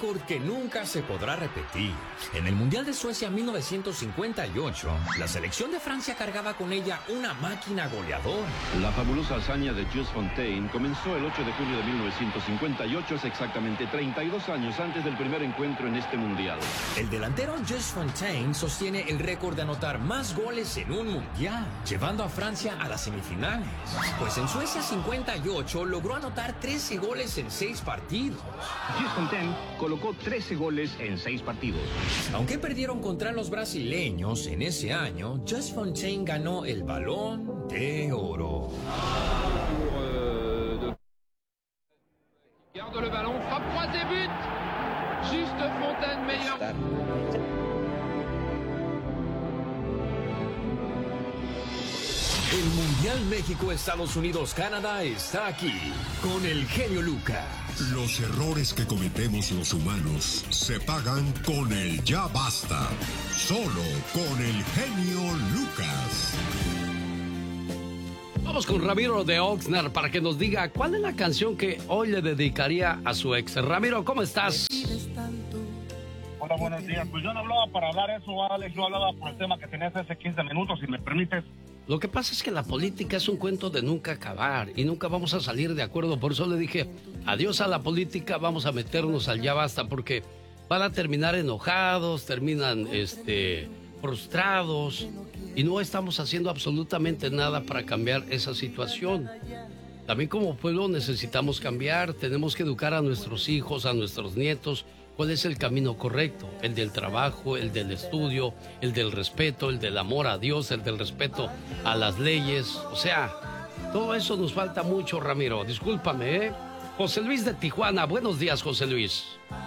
récord que nunca se podrá repetir. En el Mundial de Suecia 1958, la selección de Francia cargaba con ella una máquina goleadora. La fabulosa hazaña de Just Fontaine comenzó el 8 de junio de 1958, hace exactamente 32 años antes del primer encuentro en este Mundial. El delantero Just Fontaine sostiene el récord de anotar más goles en un Mundial, llevando a Francia a las semifinales. Pues en Suecia 58 logró anotar 13 goles en 6 partidos. Just Fontaine colocó 13 goles en 6 partidos. Aunque perdieron contra los brasileños en ese año, Just Fontaine ganó el Balón de Oro. Garde le ballon, frappe droite et but. Juste Fontaine meilleur. El Mundial México-Estados Unidos-Canadá está aquí con el genio Lucas. Los errores que cometemos los humanos se pagan con el ya basta. Solo con el genio Lucas. Vamos con Ramiro de Oxnard para que nos diga cuál es la canción que hoy le dedicaría a su ex. Ramiro, ¿cómo estás? Hola, buenos días. Pues yo no hablaba para hablar eso, Alex. Yo hablaba por el tema que tenías hace 15 minutos, si me permites. Lo que pasa es que la política es un cuento de nunca acabar y nunca vamos a salir de acuerdo. Por eso le dije, adiós a la política, vamos a meternos al ya basta, porque van a terminar enojados, terminan frustrados y no estamos haciendo absolutamente nada para cambiar esa situación. También como pueblo necesitamos cambiar, tenemos que educar a nuestros hijos, a nuestros nietos, cuál es el camino correcto, el del trabajo, el del estudio, el del respeto, el del amor a Dios, el del respeto a las leyes. O sea, todo eso nos falta mucho, Ramiro. Discúlpame, ¿eh? José Luis de Tijuana, buenos días, José Luis.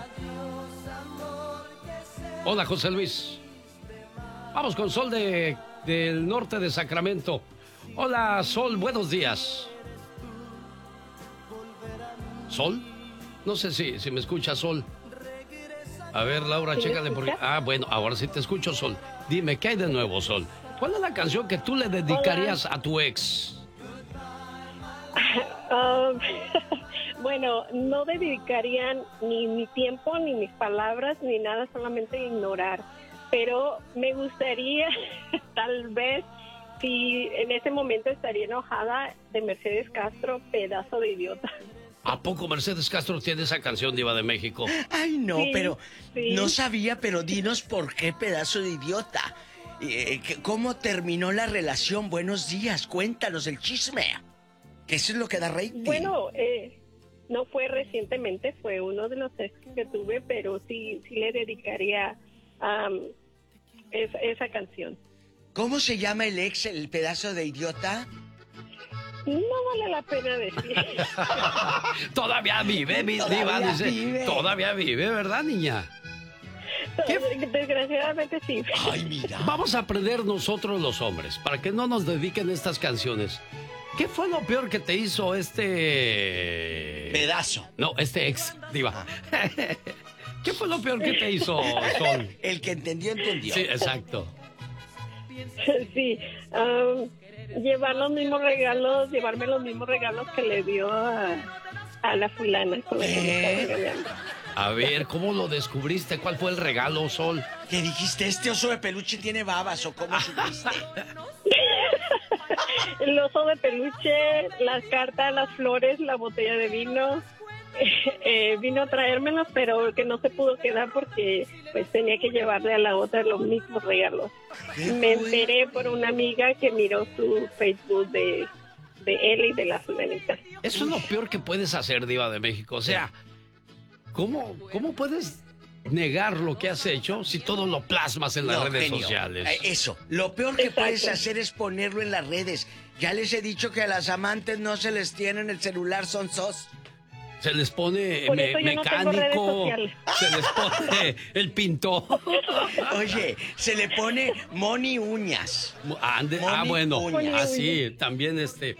Hola, José Luis. Vamos con Sol del norte de Sacramento. Hola, Sol, buenos días. ¿Sol? No sé si me escucha, Sol. A ver, Laura, chécale porque... Ah, bueno, ahora sí te escucho, Sol. Dime, ¿qué hay de nuevo, Sol? ¿Cuál es la canción que tú le dedicarías a tu ex? Bueno, no dedicarían ni mi tiempo, ni mis palabras, ni nada, solamente ignorar. Pero me gustaría, tal vez, si en ese momento estaría enojada, de Mercedes Castro, Pedazo de Idiota. ¿A poco Mercedes Castro tiene esa canción, Diva de México? Ay, no, Sí, pero sí. no sabía, pero dinos por qué, Pedazo de Idiota. ¿Cómo terminó la relación? Buenos días, cuéntanos el chisme. Que eso es lo que da rating. Bueno, no fue recientemente, fue uno de los ex que tuve, pero sí le dedicaría esa canción. ¿Cómo se llama el ex, el Pedazo de Idiota? No vale la pena decir. Todavía vive, mi Diva, dice. vive. Todavía vive, ¿verdad, niña? ¿Qué? Desgraciadamente sí. Ay, mira. Vamos a aprender nosotros los hombres, para que no nos dediquen estas canciones. ¿Qué fue lo peor que te hizo Pedazo. No, este ex, Diva. ¿Qué fue lo peor que te hizo, Sol? El que entendió, entendió. Sí, exacto. Sí, llevarme los mismos regalos que le dio a la fulana con la que me estaba regañando. A ver, ¿cómo lo descubriste? ¿Cuál fue el regalo, Sol? ¿Qué dijiste? ¿Este oso de peluche tiene babas o cómo supiste? El oso de peluche, las cartas, las flores, la botella de vino. Vino a traérmelos, pero que no se pudo quedar porque pues tenía que llevarle a la otra los mismos regalos. Me enteré por una amiga que miró su Facebook de él y de la fulanita. Eso es lo peor que puedes hacer, Diva de México. O sea, ¿cómo puedes negar lo que has hecho si todo lo plasmas en las redes genio. sociales? Eso, lo peor que puedes hacer es ponerlo en las redes. Ya les he dicho que a las amantes no se les tiene en el celular, son sos. Se les pone Por eso yo no tengo redes mecánico, sociales. se les pone el pintor. Oye, se le pone Moni Uñas. Moni Bueno, Uñas. así también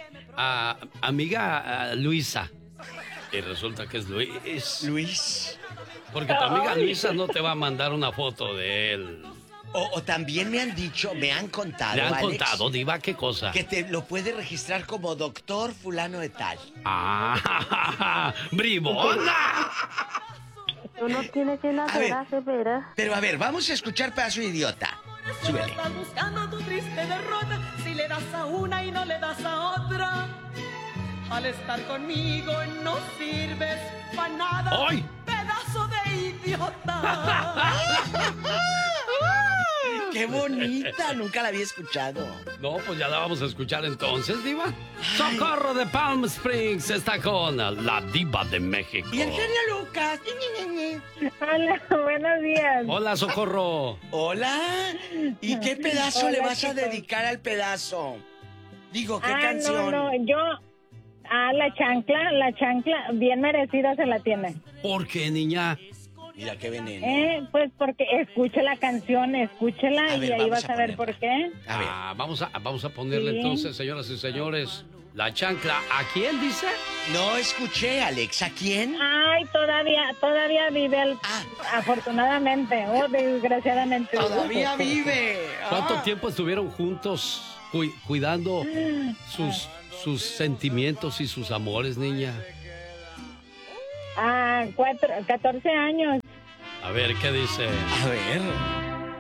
amiga Luisa. Y resulta que es Luis. Porque tu amiga Luisa no te va a mandar una foto de él. O también me han contado, ¿Le han Alex, contado, Diva, qué cosa? que te lo puede registrar como doctor fulano de tal. ¡Bribona! Uno tiene que nacer, Vera. Pero a ver, vamos a escuchar Pedazo de Idiota. Súbele. Estás buscando tu triste derrota si le das a una y no le das a otra. Al estar conmigo no sirves para nada. ¡Ay! Pedazo de idiota. ¡Qué bonita! Nunca la había escuchado. No, pues ya la vamos a escuchar entonces, Diva. Socorro de Palm Springs está con la Diva de México. Y el genio Lucas. Hola, buenos días. Hola, Socorro. Hola. ¿Y qué pedazo Hola, le vas a chicos. dedicar al pedazo? Digo, ¿qué canción? No, yo... la chancla, bien merecida se la tiene. ¿Por qué, niña? Mira qué veneno. Pues porque escuche la canción, escúchela A ver, y ahí vamos vas a a ver ponerla. por qué. A ver. Vamos a ponerle Sí. entonces, señoras y señores, la chancla. ¿A quién dice? No escuché, Alex. ¿A quién? Ay, todavía vive afortunadamente o desgraciadamente. Todavía vive. ¿Cuánto tiempo estuvieron juntos cuidando sus sentimientos y sus amores, niña? 14 años. A ver, ¿qué dice? A ver.